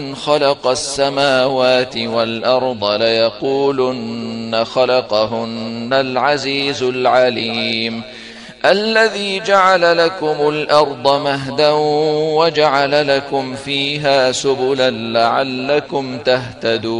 خلق السماوات والأرض ليقولن خلقهن العزيز العليم الذي جعل لكم الأرض مهدا وجعل لكم فيها سبلا لعلكم تهتدون